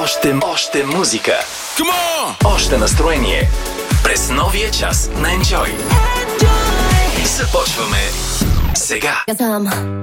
Още музика. Още настроение. През новия час на Enjoy. Започваме сега.